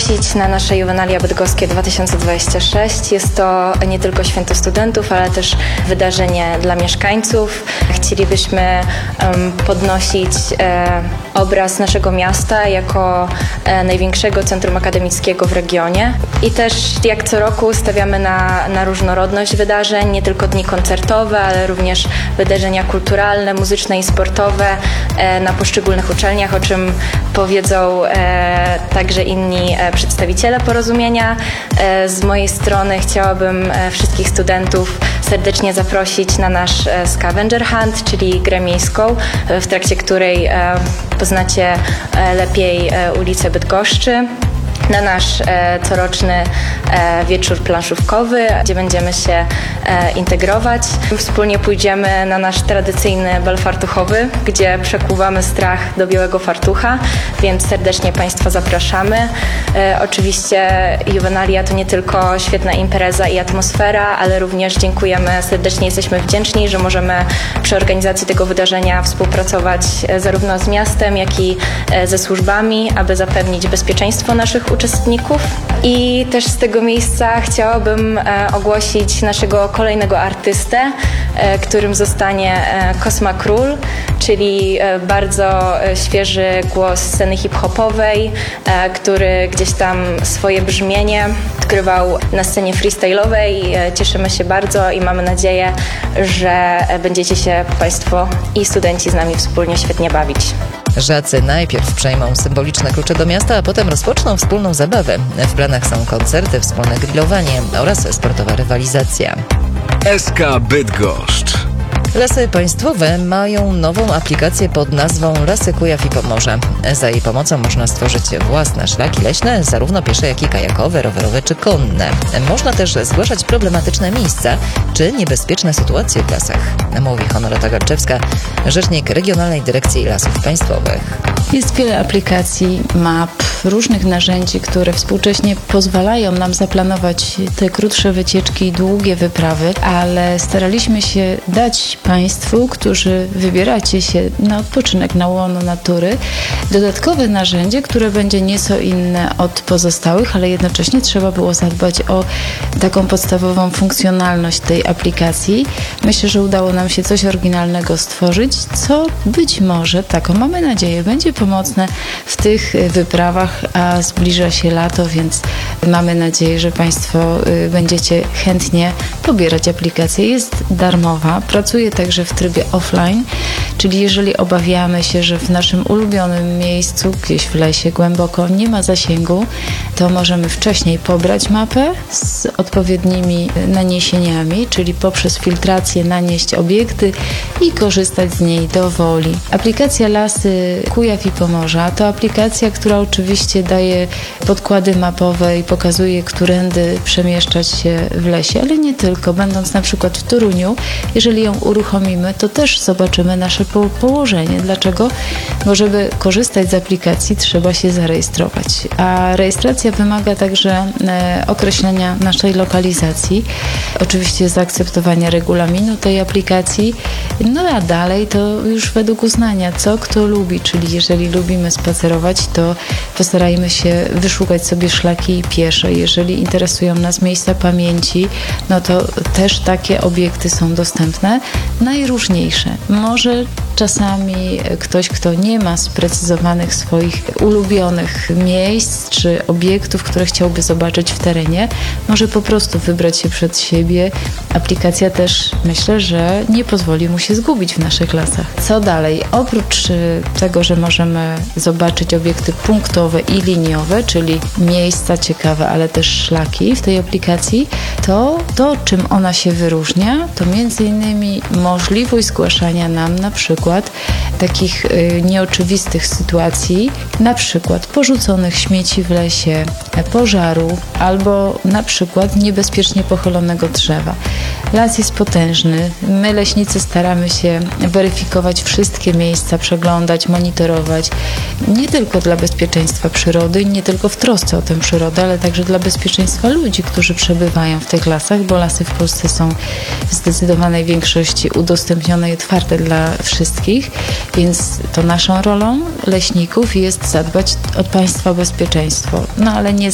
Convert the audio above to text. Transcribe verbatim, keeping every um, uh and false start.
zaprosić na nasze Juvenalia Bydgoskie dwa tysiące dwadzieścia sześć. Jest to nie tylko święto studentów, ale też wydarzenie dla mieszkańców. Chcielibyśmy um, podnosić e, obraz naszego miasta jako e, największego centrum akademickiego w regionie. I też jak co roku stawiamy na, na różnorodność wydarzeń, nie tylko dni koncertowe, ale również wydarzenia kulturalne, muzyczne i sportowe e, na poszczególnych uczelniach, o czym powiedzą e, także inni e, przedstawiciele porozumienia. E, z mojej strony chciałabym e, wszystkich studentów serdecznie zaprosić na nasz e, scavenger hunt, czyli grę miejską, e, w trakcie której e, poznacie e, lepiej e, ulicę Bydgoszczy. Na nasz e, coroczny e, wieczór planszówkowy, gdzie będziemy się e, integrować. Wspólnie pójdziemy na nasz tradycyjny bal fartuchowy, gdzie przekuwamy strach do białego fartucha, więc serdecznie Państwa zapraszamy. E, oczywiście Juvenalia to nie tylko świetna impreza i atmosfera, ale również dziękujemy, serdecznie jesteśmy wdzięczni, że możemy przy organizacji tego wydarzenia współpracować e, zarówno z miastem, jak i e, ze służbami, aby zapewnić bezpieczeństwo naszych uczestników. I też z tego miejsca chciałabym e, ogłosić naszego kolejnego artystę, e, którym zostanie e, Cosma Król, czyli e, bardzo e, świeży głos sceny hip-hopowej, e, który gdzieś tam swoje brzmienie odkrywał na scenie freestyle'owej. E, cieszymy się bardzo i mamy nadzieję, że będziecie się Państwo i studenci z nami wspólnie świetnie bawić. Żacy najpierw przejmą symboliczne klucze do miasta, a potem rozpoczną wspólną zabawę. W planach są koncerty, wspólne grillowanie oraz sportowa rywalizacja. S K Bydgoszcz. Lasy Państwowe mają nową aplikację pod nazwą Lasy Kujaw i Pomorza. Za jej pomocą można stworzyć własne szlaki leśne, zarówno piesze, jak i kajakowe, rowerowe czy konne. Można też zgłaszać problematyczne miejsca czy niebezpieczne sytuacje w lasach, mówi Honorata Garczewska, rzecznik Regionalnej Dyrekcji Lasów Państwowych. Jest wiele aplikacji, map, różnych narzędzi, które współcześnie pozwalają nam zaplanować te krótsze wycieczki i długie wyprawy, ale staraliśmy się dać Państwu, którzy wybieracie się na odpoczynek na łono natury, dodatkowe narzędzie, które będzie nieco inne od pozostałych, ale jednocześnie trzeba było zadbać o taką podstawową funkcjonalność tej aplikacji. Myślę, że udało nam się coś oryginalnego stworzyć, co być może, taką mamy nadzieję, będzie pomocne w tych wyprawach, a zbliża się lato, więc mamy nadzieję, że Państwo będziecie chętnie pobierać aplikację. Jest darmowa, pracuje także w trybie offline, czyli jeżeli obawiamy się, że w naszym ulubionym miejscu, gdzieś w lesie głęboko nie ma zasięgu, to możemy wcześniej pobrać mapę z odpowiednimi naniesieniami, czyli poprzez filtrację nanieść obiekty i korzystać z niej do woli. Aplikacja Lasy Kujaw i Pomorza to aplikacja, która oczywiście daje podkłady mapowe i pokazuje, którędy przemieszczać się w lesie, ale nie tylko. Będąc na przykład w Toruniu, jeżeli ją uruchomimy, to też zobaczymy nasze po- położenie. Dlaczego? Bo żeby korzystać z aplikacji, trzeba się zarejestrować. A rejestracja wymaga także e, określenia naszej lokalizacji, oczywiście zaakceptowania regulaminu tej aplikacji, no a dalej to już według uznania, co kto lubi, czyli jeżeli lubimy spacerować, to postarajmy się wyszukać sobie szlaki piesze. Jeżeli interesują nas miejsca pamięci, no to też takie obiekty są dostępne, najróżniejsze. Może czasami ktoś, kto nie ma sprecyzowanych swoich ulubionych miejsc czy obiektów, które chciałby zobaczyć w terenie, może po prostu wybrać się przed siebie. Aplikacja też, myślę, że nie pozwoli mu się zgubić w naszych lasach. Co dalej? Oprócz tego, że możemy zobaczyć obiekty punktowe i liniowe, czyli miejsca ciekawe, ale też szlaki w tej aplikacji, to to, czym ona się wyróżnia, to między innymi możliwość zgłaszania nam na przykład takich y, nieoczywistych sytuacji, na przykład porzuconych śmieci w lesie, pożaru albo na przykład niebezpiecznie pochylonego drzewa. Las jest potężny. My, leśnicy, staramy się weryfikować wszystkie miejsca, przeglądać, monitorować. Nie tylko dla bezpieczeństwa przyrody, nie tylko w trosce o tę przyrodę, ale także dla bezpieczeństwa ludzi, którzy przebywają w tych lasach, bo lasy w Polsce są w zdecydowanej większości udostępnione i otwarte dla wszystkich, więc to naszą rolą leśników jest zadbać o państwa bezpieczeństwo. No ale nie